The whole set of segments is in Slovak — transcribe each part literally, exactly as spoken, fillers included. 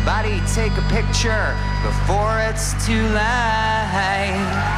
Somebody take a picture before it's too late.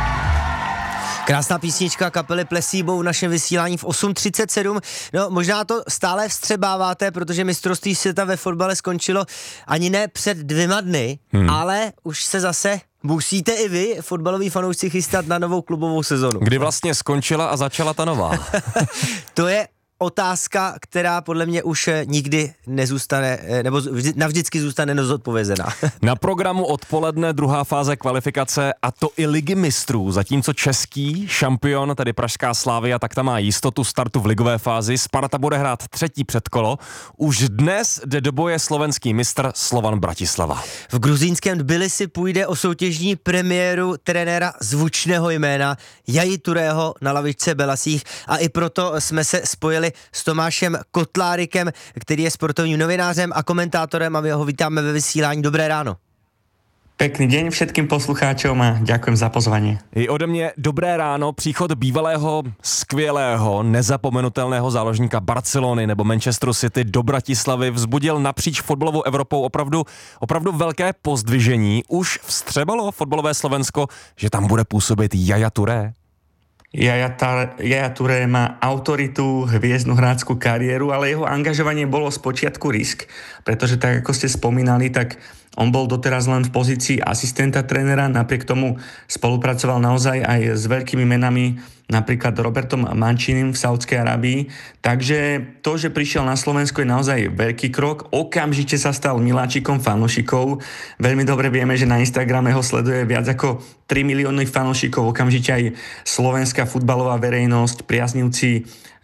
Krásná písnička kapely Placebo v našem vysílání v osm třicet sedm. No, možná to stále vstřebáváte, protože mistrovství světa ve fotbale skončilo ani ne před dvěma dny, hmm. ale už se zase musíte i vy, fotbaloví fanoušci, chystat na novou klubovou sezonu. Kdy vlastně skončila a začala ta nová? To je otázka, která podle mě už nikdy nezůstane, nebo navždycky zůstane nezodpovězená. Na programu odpoledne druhá fáze kvalifikace, a to i Ligy mistrů, zatímco český šampion, tedy pražská Slavia, tak ta má jistotu startu v ligové fázi. Sparta bude hrát třetí předkolo. Už dnes jde do boje slovenský mistr Slovan Bratislava. V gruzínském Tbilisi půjde o soutěžní premiéru trenéra zvučného jména Jaji Turého na lavičce Belasích a i proto jsme se spojili s Tomášem Kotlárikem, který je sportovním novinářem a komentátorem, a my ho vítáme ve vysílání. Dobré ráno. Pekný deň všetkým poslucháčom a ďakujem za pozvanie. I ode mě dobré ráno. Příchod bývalého, skvělého, nezapomenutelného záložníka Barcelony nebo Manchesteru City do Bratislavy vzbudil napříč fotbalovou Evropou opravdu, opravdu velké pozdvižení. Už vstřebalo fotbalové Slovensko, že tam bude působit Jaja Touré? Jaja, Jaja Touré má autoritu, hviezdnu hráčskú kariéru, ale jeho angažovanie bolo spočiatku risk, pretože tak ako ste spomínali, tak on bol doteraz len v pozícii asistenta trénera, napriek tomu spolupracoval naozaj aj s veľkými menami, napríklad Robertom Mancinim v Saudskej Arábii. Takže to, že prišiel na Slovensko, je naozaj veľký krok. Okamžite sa stal miláčikom fanúšikov. Veľmi dobre vieme, že na Instagrame ho sleduje viac ako tri milióny fanúšikov. Okamžite aj slovenská futbalová verejnosť, priaznivci e,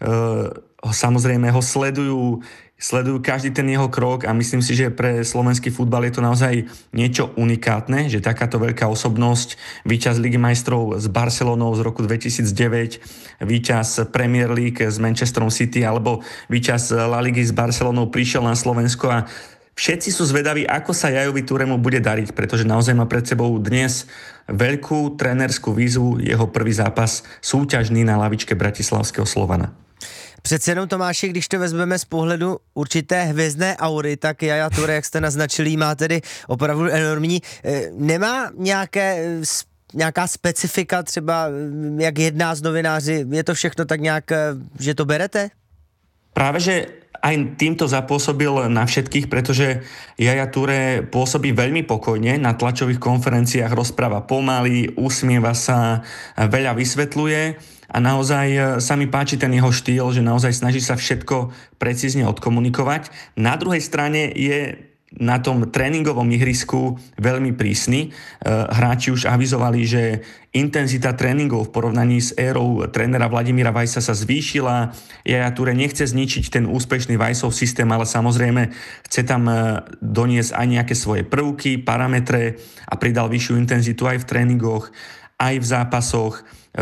samozrejme ho sledujú, sledujú každý ten jeho krok a myslím si, že pre slovenský futbal je to naozaj niečo unikátne, že takáto veľká osobnosť, víťaz Ligy majstrov s Barcelonou z roku dvetisícdeväť, víťaz Premier League s Manchesterom City alebo víťaz La Ligy s Barcelonou prišiel na Slovensko a všetci sú zvedaví, ako sa Jajovi Tourému bude dariť, pretože naozaj má pred sebou dnes veľkú trénerskú výzvu, jeho prvý zápas súťažný na lavičke bratislavského Slovana. Přece jenom, Tomáši, když to vezmeme z pohledu určité hvězdné aury, tak Jaja Touré, jak jste naznačili, má tedy opravdu enormní. Nemá nějaké, nějaká specifika, třeba jak jedná s novináři? Je to všechno tak nějak, že to berete? Práve, že aj týmto zapôsobil na všetkých, pretože Jaja Touré pôsobí veľmi pokojne, na tlačových konferenciách rozpráva pomaly, usmieva sa, veľa vysvetľuje a naozaj sa mi páči ten jeho štýl, že naozaj snaží sa všetko precízne odkomunikovať. Na druhej strane je na tom tréningovom ihrisku veľmi prísny. Hráči už avizovali, že intenzita tréningov v porovnaní s érou trénera Vladimíra Vajsa sa zvýšila. Jaja Touré nechce zničiť ten úspešný Vajsov systém, ale samozrejme chce tam doniesť aj nejaké svoje prvky, parametre a pridal vyššiu intenzitu aj v tréningoch, aj v zápasoch.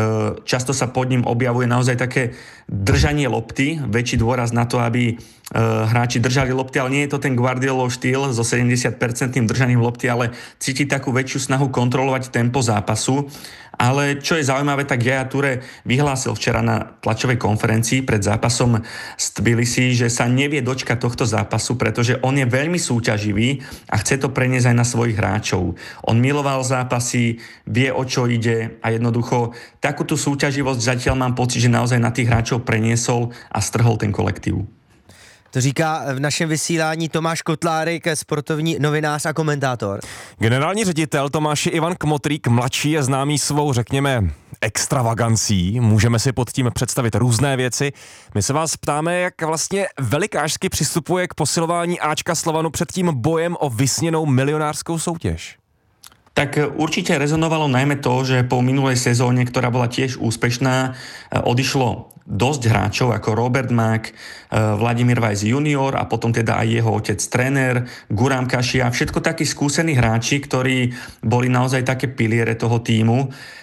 Často sa pod ním objavuje naozaj také držanie lopty, väčší dôraz na to, aby hráči držali lopty, ale nie je to ten Guardiolov štýl so sedemdesiat percent držaním lopty, ale cíti takú väčšiu snahu kontrolovať tempo zápasu. Ale čo je zaujímavé, tak Jaja Touré vyhlásil včera na tlačovej konferencii pred zápasom z Tbilisi, že sa nevie dočkať tohto zápasu, pretože on je veľmi súťaživý a chce to preniesť aj na svojich hráčov. On miloval zápasy, vie, o čo ide a jednoducho takúto súťaživosť zatiaľ mám pocit, že naozaj na tých hráčov preniesol a strhol ten kolektív. To říká v našem vysílání Tomáš Kotlárik, sportovní novinář a komentátor. Generální ředitel Tomáši Ivan Kmotrík mladší je známý svou, řekněme, extravagancí. Můžeme si pod tím představit různé věci. My se vás ptáme, jak vlastně velikářsky přistupuje k posilování Ačka Slovanu před tím bojem o vysněnou milionářskou soutěž. Tak určite rezonovalo najmä to, že po minulej sezóne, ktorá bola tiež úspešná, odišlo dosť hráčov ako Robert Mak, Vladimír Vajs junior a potom teda aj jeho otec tréner, Guram Kašia, všetko takí skúsení hráči, ktorí boli naozaj také piliere toho tímu.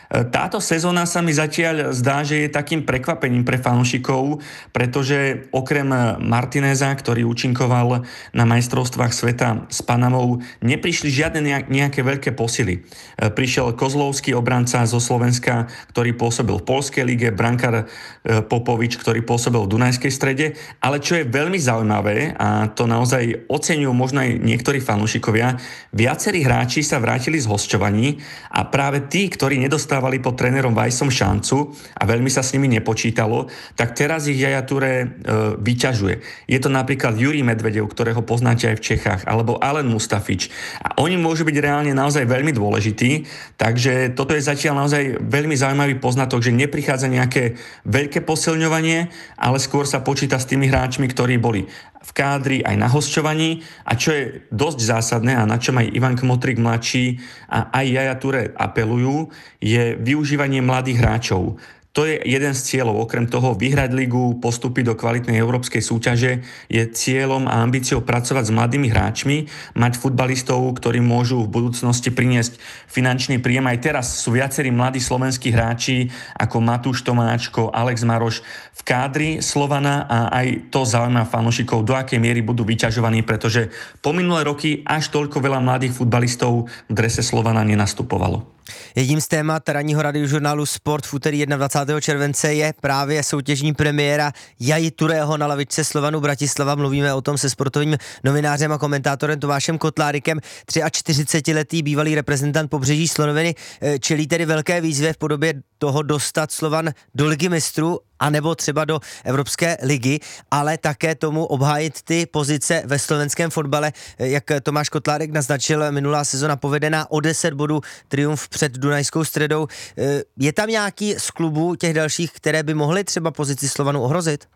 Táto sezóna sa mi zatiaľ zdá, že je takým prekvapením pre fanúšikov, pretože okrem Martineza, ktorý účinkoval na majstrovstvách sveta s Panamou, neprišli žiadne nejaké veľké posily. Prišiel Kozlovský, obranca zo Slovenska, ktorý pôsobil v Poľskej lige, brankár Popovič, ktorý pôsobil v Dunajskej Strede, ale čo je veľmi zaujímavé, a to naozaj oceňujú možno aj niektorí fanúšikovia, viacerí hráči sa vrátili z hosťovaní a práve tí, ktorí nedostávali pod trénerom Vajsom šancu a veľmi sa s nimi nepočítalo, tak teraz ich Yaya Touré e, vyťažuje. Je to napríklad Jurij Medvedev, ktorého poznáte aj v Čechách, alebo Alen Mustafič. A oni môžu byť reálne naozaj veľmi dôležití, takže toto je zatiaľ naozaj veľmi zaujímavý poznatok, že neprichádza nejaké veľké posilňovanie, ale skôr sa počíta s tými hráčmi, ktorí boli v kádri aj na hosťovaní, a čo je dosť zásadné a na čom aj Ivan Kmotrík mladší a aj Yaya Touré apelujú, je využívanie mladých hráčov. To je jeden z cieľov. Okrem toho vyhrať ligu, postúpiť do kvalitnej európskej súťaže, je cieľom a ambíciou pracovať s mladými hráčmi, mať futbalistov, ktorí môžu v budúcnosti priniesť finančný príjem. Aj teraz sú viacerí mladí slovenskí hráči ako Matúš Tomáčko, Alex Maroš v kádri Slovana, a aj to zaujíma fanúšikov, do akej miery budú vyťažovaní, pretože po minulé roky až toľko veľa mladých futbalistov v drese Slovana nenastupovalo. Jedním z témat ranního radiožurnálu Sport v úterý dvacátého prvního července je právě soutěžní premiéra Yayi Tourého na lavičce Slovanu Bratislava. Mluvíme o tom se sportovním novinářem a komentátorem Tomášem Kotlárikem. čtyřicetiletý bývalý reprezentant Pobřeží Slonoviny čelí tedy velké výzvě v podobě toho dostat Slovan do ligy mistrů anebo třeba do Evropské ligy, ale také tomu obhájit ty pozice ve slovenském fotbale. Jak Tomáš Kotlárek naznačil, minulá sezona povedená o deset bodů, triumf před Dunajskou Stredou. Je tam nějaký z klubů těch dalších, které by mohly třeba pozici Slovanu ohrozit?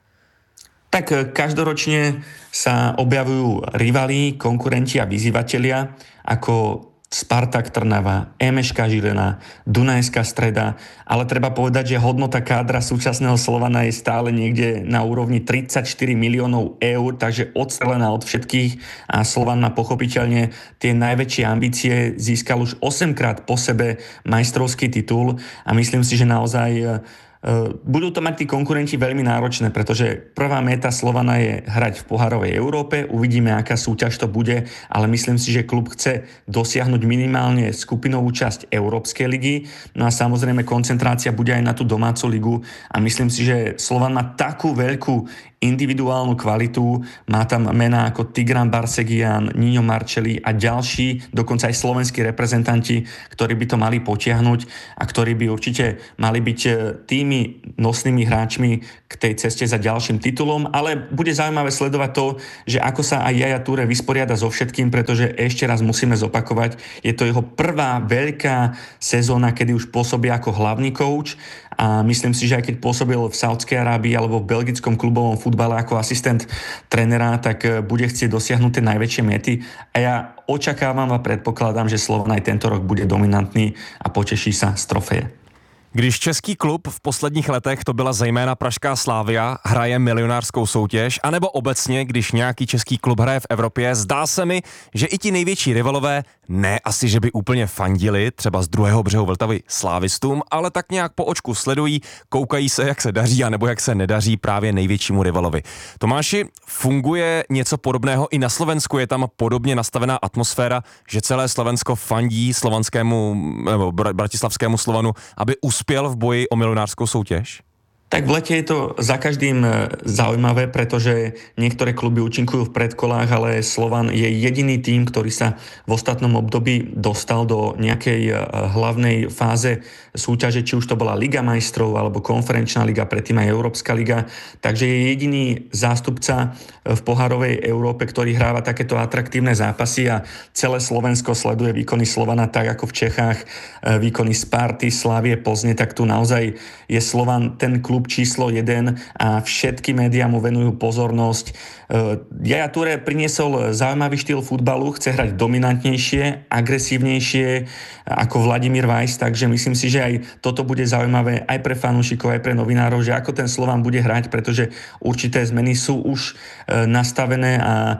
Tak každoročne sa objavujú rivali, konkurenti a vyzývatelia ako Spartak Trnava, em eš ká Žilina, Dunajská Streda, ale treba povedať, že hodnota kádra súčasného Slovana je stále niekde na úrovni tridsaťštyri miliónov eur, takže odstrelená od všetkých, a Slovan má pochopiteľne tie najväčšie ambície, získal už osemkrát po sebe majstrovský titul a myslím si, že naozaj budú to mať tí konkurenti veľmi náročné, pretože prvá méta Slovana je hrať v pohárovej Európe, uvidíme, aká súťaž to bude, ale myslím si, že klub chce dosiahnuť minimálne skupinovú časť Európskej ligy, no a samozrejme koncentrácia bude aj na tú domácu ligu a myslím si, že Slovan má takú veľkú individuálnu kvalitu, má tam mená ako Tigran Barsegian, Nino Marcelli a ďalší, dokonca aj slovenskí reprezentanti, ktorí by to mali potiahnuť a ktorí by určite mali byť tými nosnými hráčmi k tej ceste za ďalším titulom, ale bude zaujímavé sledovať to, že ako sa aj Yaya Touré vysporiada so všetkým, pretože ešte raz musíme zopakovať, je to jeho prvá veľká sezóna, kedy už pôsobí ako hlavný coach a myslím si, že aj keď pôsobil v Saudskej Arábii alebo v belgickom klubovom futbale ako asistent trénera, tak bude chcieť dosiahnuť tie najväčšie mety a ja očakávam a predpokladám, že Slovan aj tento rok bude dominantný a poteší sa z trofeje. Když český klub v posledních letech, to byla zejména pražská Slavia, hraje milionářskou soutěž, anebo obecně, když nějaký český klub hraje v Evropě, zdá se mi, že i ti největší rivalové, ne asi, že by úplně fandili, třeba z druhého břehu Vltavy slávistům, ale tak nějak po očku sledují, koukají se, jak se daří, anebo jak se nedaří právě největšímu rivalovi. Tomáši, funguje něco podobného i na Slovensku? Je tam podobně nastavená atmosféra, že celé Slovensko fandí slovanskému nebo bratislavskému Slovanu, aby uspěl v boji o milionářskou soutěž? Tak v lete je to za každým zaujímavé, pretože niektoré kluby účinkujú v predkolách, ale Slovan je jediný tím, ktorý sa v ostatnom období dostal do nejakej hlavnej fáze súťaže, či už to bola Liga majstrov alebo konferenčná liga, predtým aj Európska liga. Takže je jediný zástupca v pohárovej Európe, ktorý hráva takéto atraktívne zápasy a celé Slovensko sleduje výkony Slovana tak ako v Čechách, výkony Sparty, Slavie, Plzne, tak tu naozaj je Slovan ten klub číslo jeden a všetky médiá mu venujú pozornosť. Yaya Touré priniesol zaujímavý štýl futbalu, chce hrať dominantnejšie, agresívnejšie ako Vladimír Weiss, takže myslím si, že aj toto bude zaujímavé aj pre fanúšikov, aj pre novinárov, že ako ten Slovan bude hrať, pretože určité zmeny sú už nastavené a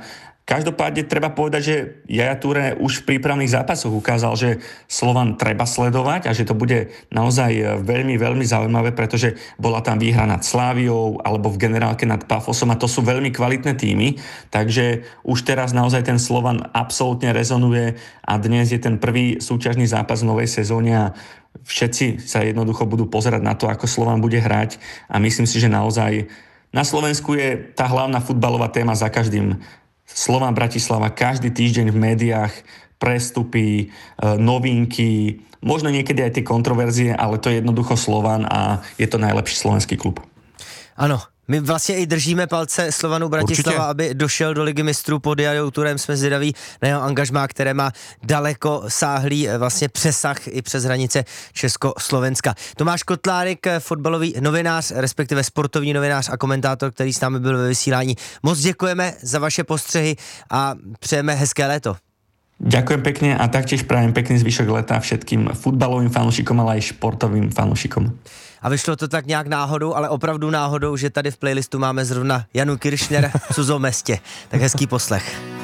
Každopádne treba povedať, že Yaya Touré už v prípravných zápasoch ukázal, že Slovan treba sledovať a že to bude naozaj veľmi, veľmi zaujímavé, pretože bola tam výhra nad Sláviou alebo v generálke nad Pafosom a to sú veľmi kvalitné týmy, takže už teraz naozaj ten Slovan absolútne rezonuje a dnes je ten prvý súťažný zápas v novej sezóne a všetci sa jednoducho budú pozerať na to, ako Slovan bude hrať a myslím si, že naozaj na Slovensku je tá hlavná futbalová téma za každým. Slovan Bratislava každý týždeň v médiách, prestupy, novinky, možno niekedy aj tie kontroverzie, ale to je jednoducho Slovan a je to najlepší slovenský klub. Ano, my vlastně i držíme palce Slovanu Bratislava, určitě, aby došel do Ligy mistrů. Pod Yayou Tourem jsme zvědaví na jeho angažmá, které má daleko sáhlý vlastně přesah i přes hranice Československa. Tomáš Kotlárek, fotbalový novinář, respektive sportovní novinář a komentátor, který s námi byl ve vysílání. Moc děkujeme za vaše postřehy a přejeme hezké léto. Ďakujem pekne a taktiež prajem pekný zvyšok leta všetkým futbalovým fanúšikom, ale aj športovým fanúšikom. A vyšlo to tak nějak náhodou, ale opravdu náhodou, že tady v playlistu máme zrovna Janu Kiršner v Cudzom mestě. Tak hezký poslech.